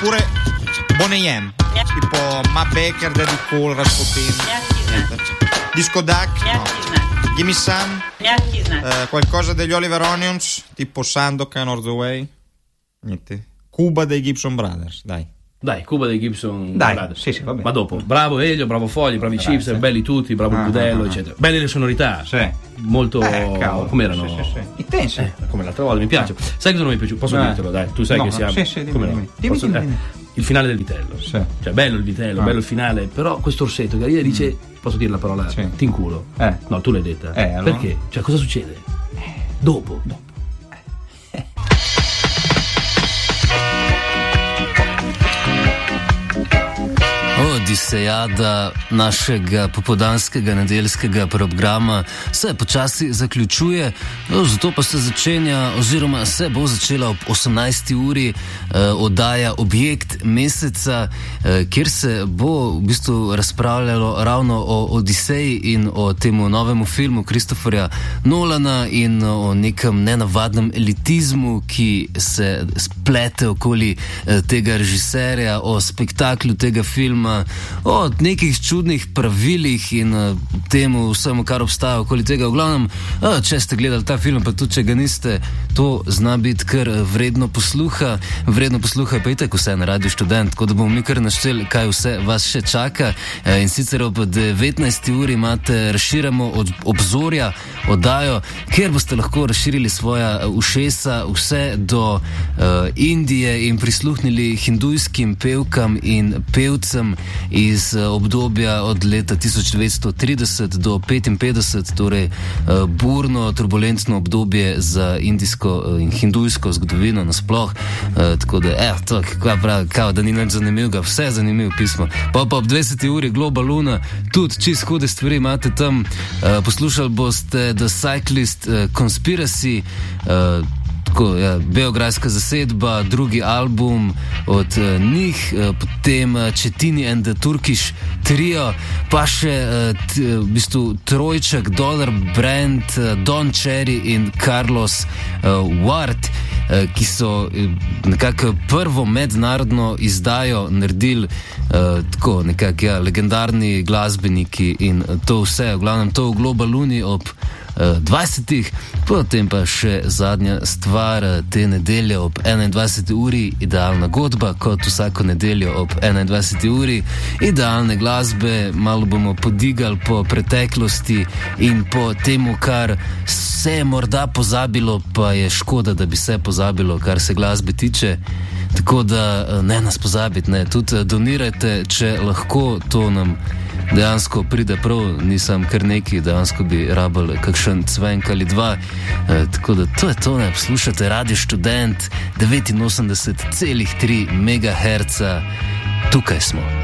oppure Boney M, tipo Matt Baker, Daddy Cool, Rasputin. Disco Duck, no. Gimme Some, qualcosa degli Oliver Onions, tipo Sandokan or The Way. Niente. Cuba dei Gibson Brothers, dai. Dai, Cuba dei Gibson Brothers. Sì, va bene. Ma dopo, bravo Elio, bravo Fogli, bravi Chips, belli tutti, bravo il Budello, eccetera. Belle le sonorità. Sì. Molto com'erano? Sì. Intense. Come l'altra volta, mi piace. Sai cosa non mi è piaciuto? Posso dirtelo, dai. Tu sai che siamo. Sì, dimmi. Il finale del vitello. Sì. Cioè, bello il vitello, bello il finale, però questo orsetto che arriva e dice, posso dire la parola? Sì. Ti inculo. No, tu l'hai detta. Allora? Perché? Cioè, cosa succede? Dopo. Odisejada našega popoldanskega nedeljskega programa se počasi zaključuje, zato pa se začenja oziroma se bo začela ob 18. uri oddaja Objekt meseca, kjer se bo v bistvu razpravljalo ravno o Odiseji in o temu novemu filmu Christopherja Nolana in o nekem nenavadnem elitizmu, ki se splete okoli tega režiserja, o spektaklu tega filma, o nekih čudnih pravilih in temu vsemu, kar obstaja okoli tega. V glavnem, če ste gledali ta film, pa tudi če ga niste, to zna biti kar vredno posluha. Vredno posluha pa itak vse na Radio Študent, tako da bomo mi kar našteli, kaj vse vas še čaka. In sicer ob 19. uri imate Razširjamo obzorja oddajo, kjer boste lahko razširili svoja ušesa vse do Indije in prisluhnili hindujskim pevkam in pevcem iz obdobja od leta 1930 do 1955, torej burno, turbulentno obdobje za indijsko in hindujsko zgodovino nasploh. Tako da, to, kaj pravi, kao da ni nič zanimivega, vse zanimivo pismo. Pa ob 20. uri Globa Luna, tudi čist hude stvari imate tam. Poslušali boste The Cyclist Conspiracy, beograjska zasedba, drugi album od njih, potem Chetini and the Turkish Trio, pa še v bistvu trojček Dollar Brand, Don Cherry in Carlos Ward, ki so nekako prvo mednarodno izdajo naredili tako nekako legendarni glasbeniki in to vse, v glavnem to v Globa Luni ob 20. Potem pa še zadnja stvar te nedelje ob 21. uri, idealna godba, kot vsako nedeljo ob 21. uri, idealne glasbe, malo bomo podigali po preteklosti in po temu, kar se je morda pozabilo, pa je škoda, da bi se pozabilo, kar se glasbe tiče. Tako da ne nas pozabiti, ne, tudi donirajte, če lahko, to nam dejansko pride prav, nisem kar neki, dejansko bi rabili kakšen cvenk ali dva. Tako da to je to, ne, poslušate Radio Študent 89,3 MHz, tukaj smo.